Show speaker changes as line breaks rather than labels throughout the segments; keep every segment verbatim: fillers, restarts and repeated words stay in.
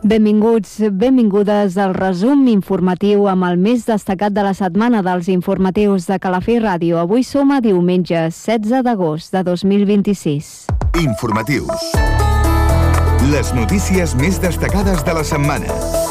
Benvinguts, benvingudes al resum informatiu amb el més destacat de la setmana dels informatius de Calafell Ràdio. Avui som a diumenge, setze d'agost de dos mil vint-i-sis.
Informatius. Les notícies més destacades de la setmana.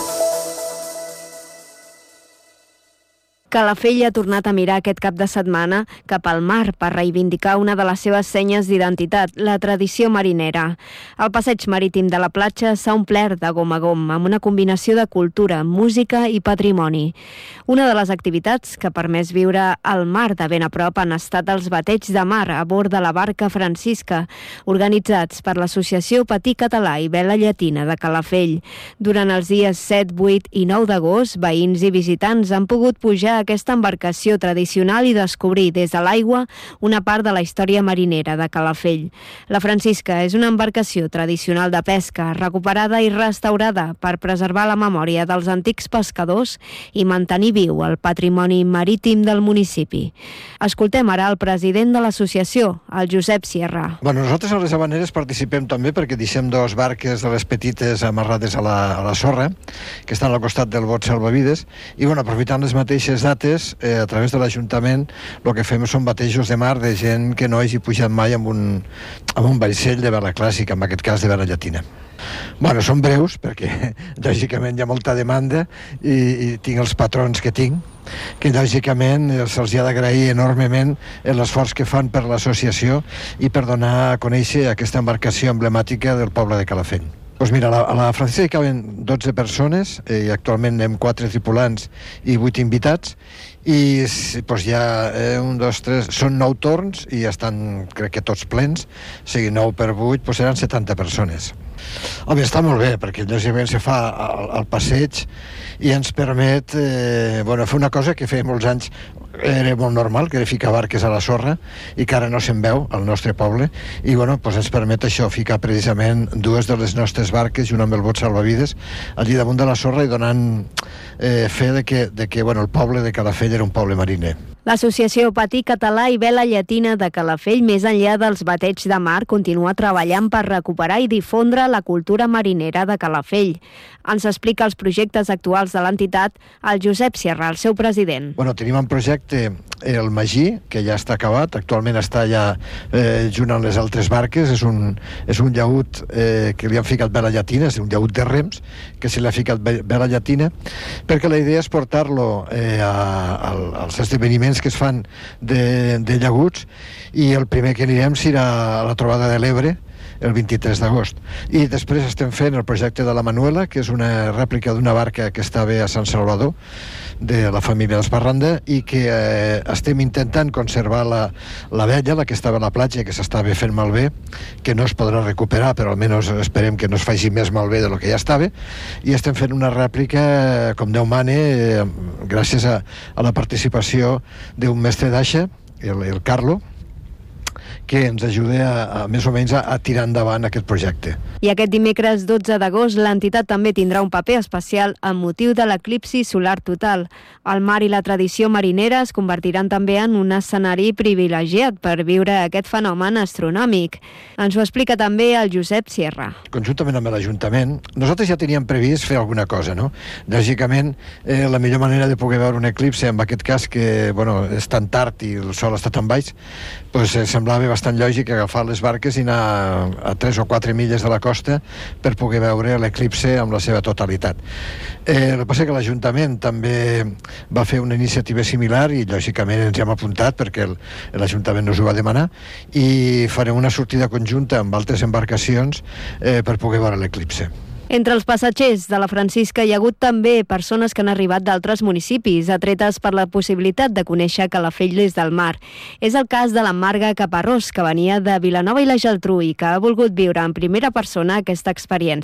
Calafell ha tornat a mirar aquest cap de setmana cap al mar per reivindicar una de les seves senyes d'identitat, la tradició marinera. El passeig marítim de la platja s'ha omplert de gom a gom, amb una combinació de cultura, música i patrimoni. Una de les activitats que ha permès viure al mar de ben a prop han estat els bateigs de mar a bord de la barca Francisca, organitzats per l'Associació Patí Català i Vela Llatina de Calafell. Durant els dies set, vuit i nou d'agost, veïns i visitants han pogut pujar aquesta embarcació tradicional i descobrir des de l'aigua una part de la història marinera de Calafell. La Francisca és una embarcació tradicional de pesca, recuperada i restaurada per preservar la memòria dels antics pescadors i mantenir viu el patrimoni marítim del municipi. Escoltem ara el president de l'associació, el Josep Sierra.
Bueno, nosaltres a les Havaneres participem també perquè deixem dos barques de les petites amarrades a la, a la sorra, que estan al costat del bot salvavides, i bueno, aprofitant les mateixes dates, eh, a través de l'Ajuntament, el que fem són batejos de mar de gent que no hagi pujat mai amb un, amb un vaixell de vela clàssica, en aquest cas de vela llatina. Bueno, són breus, perquè lògicament hi ha molta demanda i, i tinc els patrons que tinc, que lògicament se'ls ha d'agrair enormement l'esforç que fan per l'associació i per donar a conèixer aquesta embarcació emblemàtica del poble de Calafell. Doncs mira, a la, a la Francisca hi caben dotze persones eh, i actualment anem quatre tripulants i vuit invitats i doncs hi ha eh, un, dos, tres, són nou torns i estan, crec que tots plens, o sigui, nou per vuit, doncs seran setanta persones. Home, està molt bé, perquè lògicament se fa el, el passeig i ens permet eh, bueno, fer una cosa que feia molts anys era molt normal, que era ficar barques a la sorra i que ara no se'n veu al nostre poble i bueno, doncs ens permet això, ficar precisament dues de les nostres barques i una amb el bot salvavides allí damunt de la sorra i donant eh, fe de que, de que bueno, el poble de Calafell era un poble mariner.
L'Associació Patí Català i Vela Llatina de Calafell, més enllà dels bateigs de mar, continua treballant per recuperar i difondre la cultura marinera de Calafell. Ens explica els projectes actuals de l'entitat el Josep Sierra, el seu president.
Bueno, tenim en projecte el Magí, que ja està acabat, actualment està ja eh, junt amb les altres barques, és un, és un llaüt eh, que li han ficat vela llatina, és un llaüt de rems, que se li ha ficat vela llatina, perquè la idea és portar-lo eh, a, a, als esdeveniments que es fan de, de llaguts i el primer que anirem serà a la trobada de l'Ebre el vint-i-tres d'agost. I després estem fent el projecte de la Manuela, que és una rèplica d'una barca que estava a Sant Salvador, de la família d'Esparranda, i que eh, estem intentant conservar la, la vella, la que estava a la platja, que s'estava fent malbé, que no es podrà recuperar, però almenys esperem que no es faci més malbé de lo que ja estava, i estem fent una rèplica, com Déu mane, eh, gràcies a, a la participació d'un mestre d'aixa, el, el Carlo, que ens ajuda a, a més o menys a, a tirar endavant aquest projecte.
I aquest dimecres dotze d'agost l'entitat també tindrà un paper especial amb motiu de l'eclipsi solar total. El mar i la tradició marinera es convertiran també en un escenari privilegiat per viure aquest fenomen astronòmic. Ens ho explica també el Josep Sierra.
Conjuntament amb l'Ajuntament, nosaltres ja teníem previst fer alguna cosa, no? Lògicament, eh, la millor manera de poder veure un eclipsi, en aquest cas que bueno, és tan tard i el sol està tan baix, doncs eh, semblava bastant lògic agafar les barques i anar a tres o quatre milles de la costa per poder veure l'eclipse amb la seva totalitat. Eh, el que passa és que l'Ajuntament també va fer una iniciativa similar i lògicament ens hi hem apuntat perquè l'Ajuntament nos ho va demanar i farem una sortida conjunta amb altres embarcacions eh, per poder veure l'eclipse.
Entre els passatgers de la Francisca hi ha hagut també persones que han arribat d'altres municipis, atretes per la possibilitat de conèixer Calafell des del mar. És el cas de la Marga Caparrós, que venia de Vilanova i la Geltrú i que ha volgut viure en primera persona aquesta experiència.